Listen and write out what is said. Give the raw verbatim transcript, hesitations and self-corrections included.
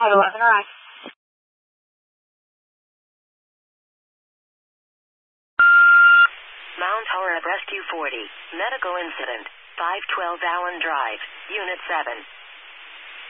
eleven arrive. Mount Horeb Rescue forty. Medical incident. five twelve Allen Drive. Unit seven.